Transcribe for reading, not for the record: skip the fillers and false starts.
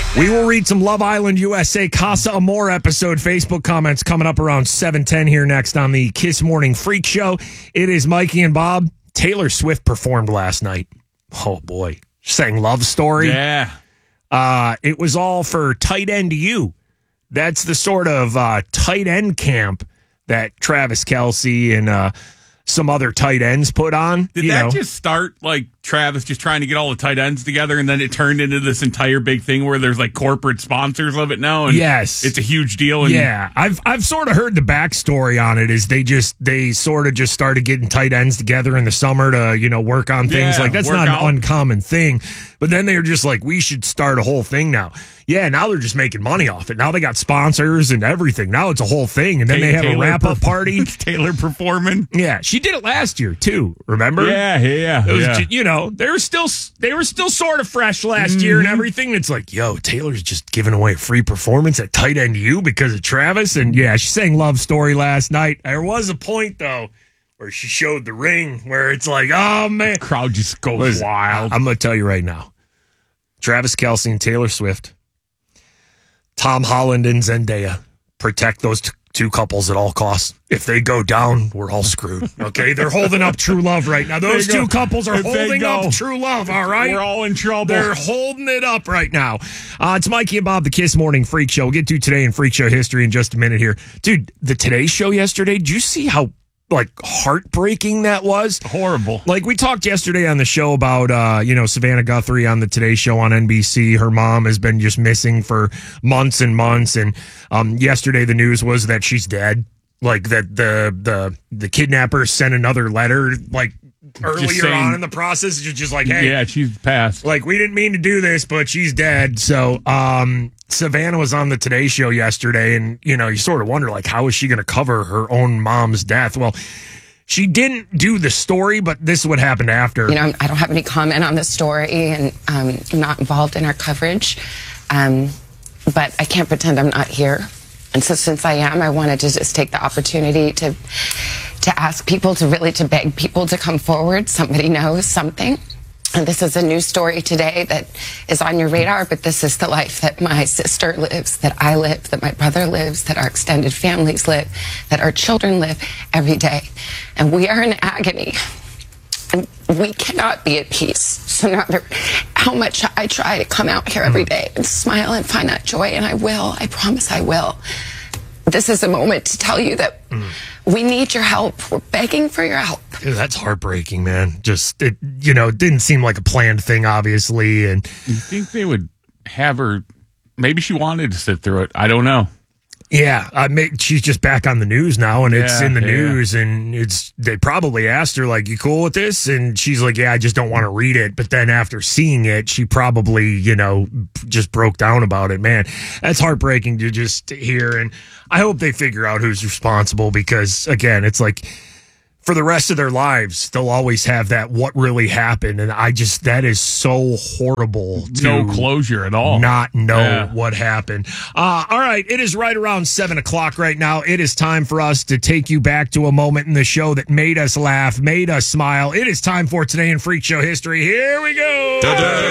We will read some Love Island USA Casa Amor episode Facebook comments coming up around 7:10 here next on the Kiss Morning Freak Show. It is Mikey and Bob. Taylor Swift performed last night. Oh, boy. Sang Love Story. Yeah. It was all for Tight End U. That's the sort of tight end camp that Travis Kelce and some other tight ends put on. Did that just start like Travis just trying to get all the tight ends together, and then it turned into this entire big thing where there's like corporate sponsors of it now? And yes, it's a huge deal. And yeah, I've sort of heard the backstory on it. Is they sort of just started getting tight ends together in the summer to work on things like that's not an uncommon thing. But then they were just like, we should start a whole thing now. Yeah, now they're just making money off it. Now they got sponsors and everything. Now it's a whole thing. And then they have a wrap-up party. Taylor performing. Yeah, she did it last year too. Remember? Yeah. It was, they were still sort of fresh last year and everything. It's like, yo, Taylor's just giving away a free performance at Tight End U because of Travis. And yeah, she sang Love Story last night. There was a point though where she showed the ring where it's like, oh man, the crowd just goes wild. I'm going to tell you right now, Travis Kelce and Taylor Swift, Tom Holland and Zendaya, protect those two couples at all costs. If they go down, we're all screwed. Okay, they're holding up true love right now. Those two couples are holding up true love. All right, we're all in trouble. They're holding it up right now. It's Mikey and Bob, the Kiss Morning Freak Show. We'll get to Today in Freak Show history in just a minute here, dude. The Today Show yesterday. Did you see how heartbreaking that was? Horrible. Like, we talked yesterday on the show about, Savannah Guthrie on the Today Show on NBC. Her mom has been just missing for months and months. And yesterday the news was that she's dead. Like, that the kidnapper sent another letter, like, earlier on in the process. Just like, hey. Yeah, she's passed. Like, we didn't mean to do this, but she's dead. So, Savannah was on the Today Show yesterday, and, you sort of wonder, like, how is she going to cover her own mom's death? Well, she didn't do the story, but this is what happened after. I don't have any comment on the story, and I'm not involved in our coverage. But I can't pretend I'm not here. And so since I am, I wanted to just take the opportunity to ask people, to beg people to come forward. Somebody knows something. And this is a news story today that is on your radar, but this is the life that my sister lives, that I live, that my brother lives, that our extended families live, that our children live every day. And we are in agony. And we cannot be at peace. So no matter how much I try to come out here every day and smile and find that joy, and I will, I promise I will. This is a moment to tell you that we need your help. We're begging for your help. Dude, that's heartbreaking, man. Just, it didn't seem like a planned thing, obviously. And you think they would have her, maybe she wanted to sit through it. I don't know. Yeah, she's just back on the news now, and it's in the news, and they probably asked her, like, you cool with this? And she's like, yeah, I just don't want to read it. But then after seeing it, she probably, just broke down about it. Man, that's heartbreaking to just hear, and I hope they figure out who's responsible because, again, it's like, for the rest of their lives, they'll always have that what really happened. And that is so horrible. No closure at all. Not know what happened. All right. It is right around 7 o'clock right now. It is time for us to take you back to a moment in the show that made us laugh, made us smile. It is time for Today in Freak Show history. Here we go.